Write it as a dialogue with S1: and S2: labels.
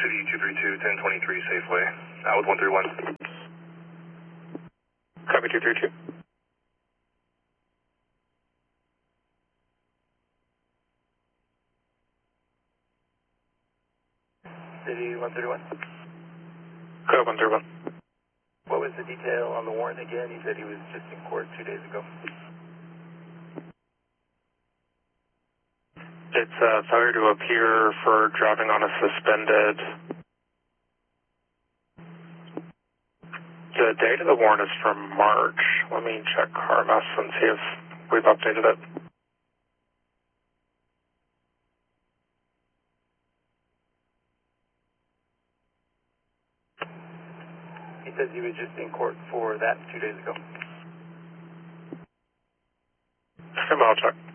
S1: City 232, 1023 Safeway. Out with 131.
S2: Copy 232.
S3: City 131.
S2: Code 131.
S3: What was the detail on the warrant again? He said he was just in court 2 days ago.
S2: It's failure to appear for driving on a suspended. The date of the warrant is from March. Let me check CARMAS and see if we've updated it.
S3: He says he was just in court for that 2 days ago.
S2: I'll check.